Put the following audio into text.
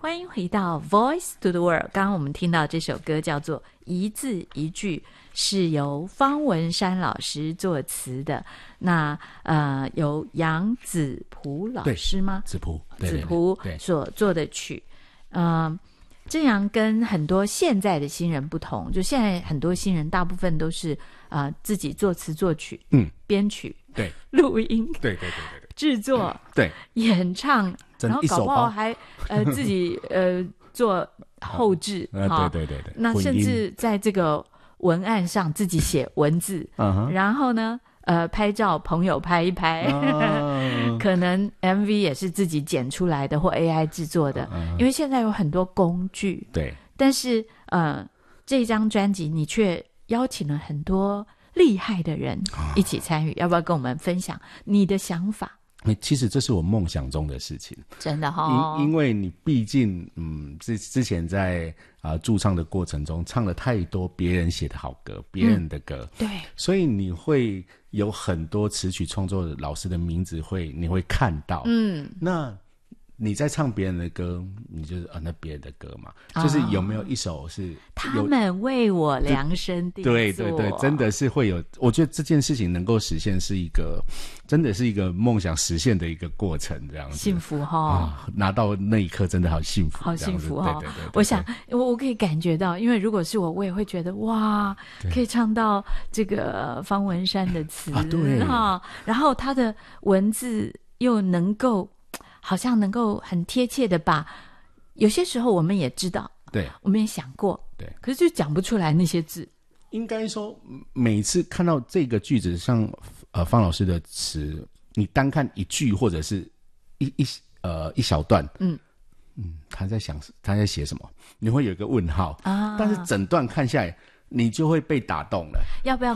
欢迎回到 Voice to the World。 刚刚我们听到这首歌叫做一字一句，是由方文山老师作词的，那由杨子璞老师吗？ 子璞， 子璞所做的曲。这样跟很多现在的新人不同，就现在很多新人大部分都是自己作词作曲，编曲， 对， 录音， 对， 制作， 对， 演唱，然后搞不好还自己做后制， 对， 那甚至在这个文案上自己写文字，然后呢拍照朋友拍一拍，可能 MV 也是自己剪出来的或 AI 制作的，因为现在有很多工具， 对， 但是这张专辑你却邀请了很多厉害的人一起参与，要不要跟我们分享你的想法？ 其实这是我梦想中的事情， 真的因为你毕竟之前在驻唱的过程中唱了太多别人写的好歌，别人的歌， 对， 所以你会有很多词曲创作的老师的名字你会看到，那你在唱别人的歌，你就是那别人的歌嘛，就是有没有一首是他们为我量身定做？ 对，真的是会有。我觉得这件事情能够实现，真的是一个梦想实现的一个过程，这样子幸福拿到那一刻真的好幸福， 好幸福对。 我想我可以感觉到，因为如果是我也会觉得哇，可以唱到这个方文山的词对然后他的文字又好像能够很贴切的把，有些时候我们也知道， 对， 我们也想过， 对， 可是就讲不出来那些字。 应该说每次看到这个句子，像方老师的词，你单看一句或者是一小段，他在写什么，你会有一个问号但是整段看下来你就会被打动了。 要不要